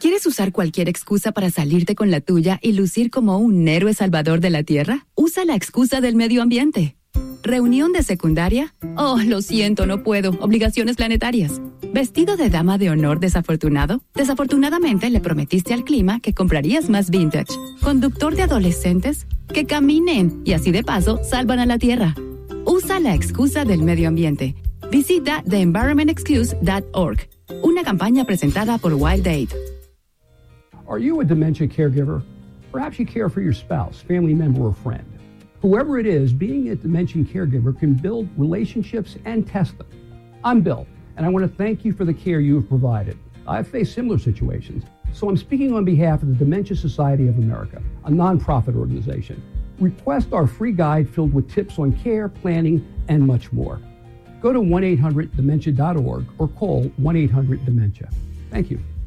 ¿Quieres usar cualquier excusa para salirte con la tuya y lucir como un héroe salvador de la tierra? Usa la excusa del medio ambiente. ¿Reunión de secundaria? Oh, lo siento, no puedo. Obligaciones planetarias. ¿Vestido de dama de honor desafortunado? Desafortunadamente le prometiste al clima que comprarías más vintage. ¿Conductor de adolescentes? Que caminen y así de paso salvan a la tierra. Usa la excusa del medio ambiente. Visita theenvironmentexcuse.org. Una campaña presentada por Wild Aid. Are you a dementia caregiver? Perhaps you care for your spouse, family member, or friend. Whoever it is, being a dementia caregiver can build relationships and test them. I'm Bill, and I want to thank you for the care you have provided. I've faced similar situations, so I'm speaking on behalf of the Dementia Society of America, a nonprofit organization. Request our free guide filled with tips on care, planning, and much more. Go to 1-800-DEMENTIA.org or call 1-800-DEMENTIA. Thank you.